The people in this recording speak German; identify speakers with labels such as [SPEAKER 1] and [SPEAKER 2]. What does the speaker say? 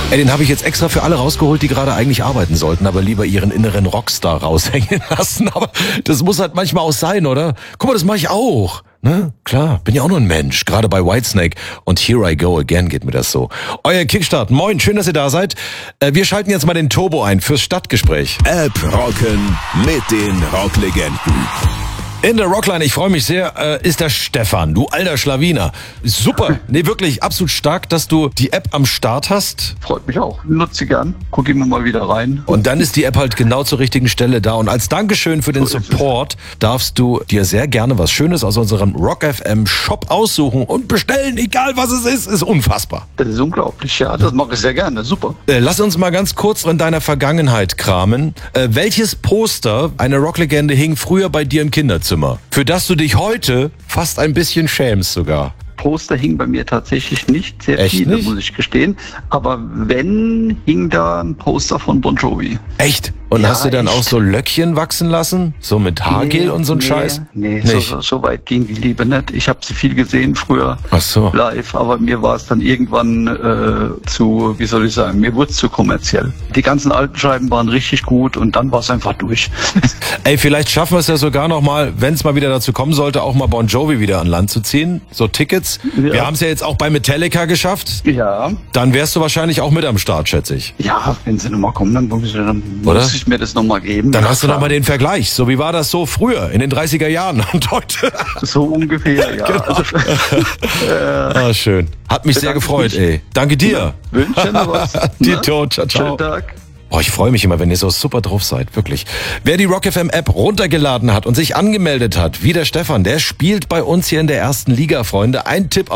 [SPEAKER 1] Ey, den habe ich jetzt extra für alle rausgeholt, die gerade eigentlich arbeiten sollten, aber lieber ihren inneren Rockstar raushängen lassen. Aber das muss halt manchmal auch sein, oder? Guck mal, das mache ich auch. Ne? Klar, bin ja auch nur ein Mensch. Gerade bei Whitesnake und Here I Go Again geht mir das so. Euer Kickstart. Moin, schön, dass ihr da seid. Wir schalten jetzt mal den Turbo ein fürs Stadtgespräch.
[SPEAKER 2] App rocken mit den Rocklegenden.
[SPEAKER 1] In der Rockline, ich freue mich sehr, ist der Stefan, du alter Schlawiner. Super, nee, wirklich absolut stark, dass du die App am Start hast.
[SPEAKER 3] Freut mich auch. Nutze sie gern. Gucke immer mal wieder rein.
[SPEAKER 1] Und dann ist die App halt genau zur richtigen Stelle da. Und als Dankeschön für den Support darfst du dir sehr gerne was Schönes aus unserem Rock FM Shop aussuchen und bestellen, egal was es ist unfassbar.
[SPEAKER 3] Das ist unglaublich, ja. Das mache ich sehr gerne. Super.
[SPEAKER 1] Lass uns mal ganz kurz in deiner Vergangenheit kramen. Welches Poster einer Rocklegende hing früher bei dir im Kinderzimmer? Für das du dich heute fast ein bisschen schämst sogar.
[SPEAKER 3] Poster hing bei mir tatsächlich nicht sehr
[SPEAKER 1] Echt
[SPEAKER 3] viele,
[SPEAKER 1] nicht?
[SPEAKER 3] muss ich gestehen. Aber wenn, hing da ein Poster von Bon Jovi.
[SPEAKER 1] Echt? Und
[SPEAKER 3] Ja,
[SPEAKER 1] hast du dann
[SPEAKER 3] echt.
[SPEAKER 1] auch so Löckchen wachsen lassen? So mit Haargel und so ein Scheiß?
[SPEAKER 3] Nee,
[SPEAKER 1] Nicht.
[SPEAKER 3] so weit ging die Liebe nicht. Ich habe sie viel gesehen früher
[SPEAKER 1] Ach so.
[SPEAKER 3] live, aber mir war es dann irgendwann zu, wie soll ich sagen, mir wurde es zu kommerziell. Die ganzen alten Scheiben waren richtig gut und dann war es einfach durch.
[SPEAKER 1] Ey, vielleicht schaffen wir es ja sogar noch mal, wenn es mal wieder dazu kommen sollte, auch mal Bon Jovi wieder an Land zu ziehen. So Tickets.
[SPEAKER 3] Ja.
[SPEAKER 1] Wir haben es ja jetzt auch bei Metallica geschafft.
[SPEAKER 3] Ja,
[SPEAKER 1] Dann wärst du wahrscheinlich auch mit am Start, schätze ich.
[SPEAKER 3] ja, wenn sie nochmal kommen, dann
[SPEAKER 1] Oder?
[SPEAKER 3] muss ich mir das nochmal geben.
[SPEAKER 1] Dann
[SPEAKER 3] Ja,
[SPEAKER 1] hast du
[SPEAKER 3] klar.
[SPEAKER 1] noch mal den Vergleich. So, wie war das so früher, in den 30er Jahren und heute?
[SPEAKER 3] So ungefähr, ja.
[SPEAKER 1] Genau.
[SPEAKER 3] Also,
[SPEAKER 1] Ah, schön. Hat mich sehr
[SPEAKER 3] Bedanke
[SPEAKER 1] gefreut,
[SPEAKER 3] mich.
[SPEAKER 1] ey. Danke dir.
[SPEAKER 3] wünsche noch was.
[SPEAKER 1] Tito, ciao, ciao.
[SPEAKER 3] Schönen Tag.
[SPEAKER 1] Oh, ich freue mich immer, wenn ihr so super drauf seid, wirklich. Wer die Rock FM App runtergeladen hat und sich angemeldet hat, wie der Stefan, der spielt bei uns hier in der ersten Liga, Freunde. Ein Tipp